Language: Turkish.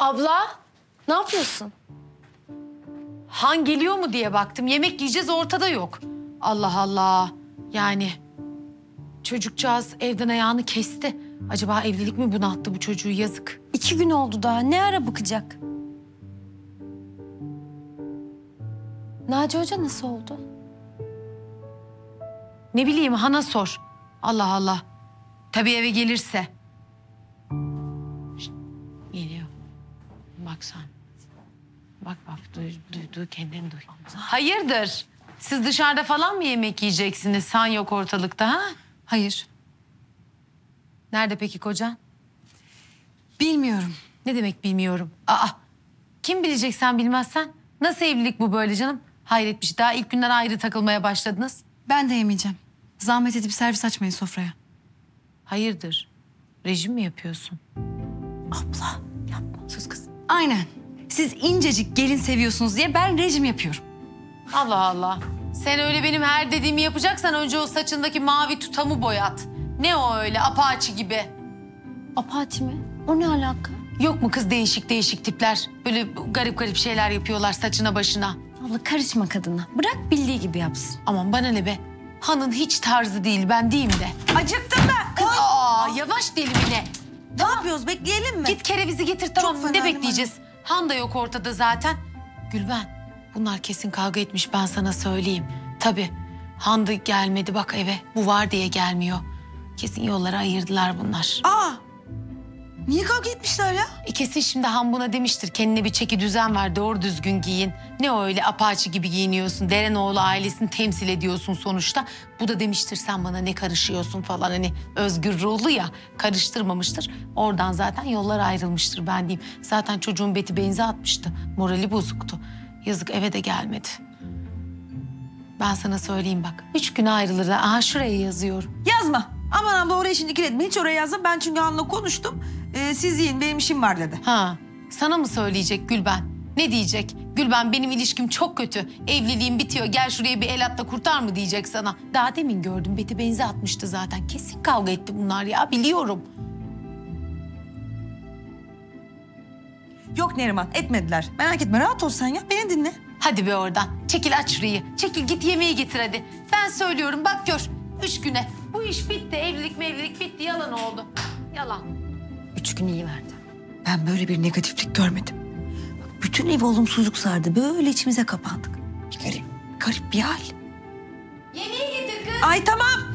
Abla, ne yapıyorsun? Han geliyor mu diye baktım. Yemek yiyeceğiz, ortada yok. Allah Allah. Yani çocukcağız evden ayağını kesti. Acaba evlilik mi bunalttı bu çocuğu, yazık. 2 gün oldu daha. Ne ara bakacak? Naci Hoca nasıl oldu? Ne bileyim, Han'a sor. Allah Allah. Tabii eve gelirse. Şişt, geliyor. Bak sen. Bak duy kendini duy. Hayırdır? Siz dışarıda falan mı yemek yiyeceksiniz? Han yok ortalıkta ha? Hayır, Nerede peki kocan? bilmiyorum. Ne demek bilmiyorum. Aa, kim bilecek sen bilmezsen? Nasıl evlilik bu böyle canım? Hayret bir şey. Daha ilk günden ayrı takılmaya başladınız. Ben de yemeyeceğim. Zahmet edip servis açmayın sofraya. Hayırdır? Rejim mi yapıyorsun? Abla, yapma. Sus kız. Aynen. Siz incecik gelin seviyorsunuz diye ben rejim yapıyorum. Allah Allah. Sen öyle benim her dediğimi yapacaksan önce o saçındaki mavi tutamı boyat. Ne o öyle apaçi gibi? Apati mi? O ne alaka? Yok mu kız değişik değişik tipler? Böyle garip garip şeyler yapıyorlar saçına başına. Abla karışma kadına. Bırak bildiği gibi yapsın. Aman bana ne be? Han'ın hiç tarzı değil, ben diyeyim de. Acıktım ben. Kız yavaş delimine. Ne yapıyoruz? Bekleyelim mi? Git kerevizi getir, tamam. fena Ne halim bekleyeceğiz? Han da yok ortada zaten. Gülben, bunlar kesin kavga etmiş, ben sana söyleyeyim. Tabii, Han da gelmedi bak eve. Bu var diye gelmiyor. Kesin yolları ayırdılar bunlar. Aa! Niye kavga etmişler ya? Kesin şimdi Han buna demiştir. Kendine bir çeki düzen ver, doğru düzgün giyin. Ne o öyle apaçi gibi giyiniyorsun. Derenoğlu ailesini temsil ediyorsun sonuçta. Bu da demiştir, sen bana ne karışıyorsun falan. Hani özgür ruhlu ya, karıştırmamıştır. Oradan zaten yollar ayrılmıştır ben diyeyim. Zaten çocuğun beti benzi atmıştı. Morali bozuktu. Yazık, eve de gelmedi. Ben sana söyleyeyim bak. 3 güne ayrılırlar. Aha şuraya yazıyorum. Yazma. Aman abla oraya şimdi etme. Hiç oraya yazma. Ben çünkü Han'la konuştum. Siz yiyin benim işim var dedi. Ha, sana mı söyleyecek Gülben? Ne diyecek? Gülben benim ilişkim çok kötü. Evliliğim bitiyor. Gel şuraya bir el at da kurtar mı diyecek sana. Daha demin gördüm. Beti benzi atmıştı zaten. Kesin kavga etti bunlar ya. Biliyorum. Yok Neriman etmediler. Merak etme rahat ol sen ya. Beni dinle. Hadi be oradan. Çekil aç şurayı. Çekil git yemeği getir hadi. Ben söylüyorum bak gör. 3 güne. Bu iş bitti. Evlilik bitti. Yalan oldu. Yalan. 3 gün iyi verdi. Ben böyle bir negatiflik görmedim. Bak, bütün ev olumsuzluk sardı. Böyle içimize kapandık. Garip bir hal. Yemeği getir kız. Ay tamam.